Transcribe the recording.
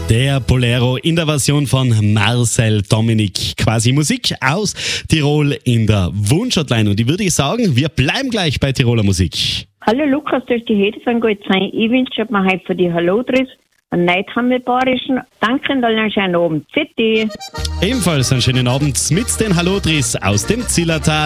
Der Bolero in der Version von Marcel Dominik. Quasi Musik aus Tirol in der Wunschhotline. Und ich würde sagen, wir bleiben gleich bei Tiroler Musik. Hallo Lukas, durch die Hede sind gut sein. Ich wünsche mir heute für die Hallodris einen neidhammelbarischen. Danke und einen schönen Abend. Ziti. Ebenfalls einen schönen Abend mit den Hallodris aus dem Zillertal.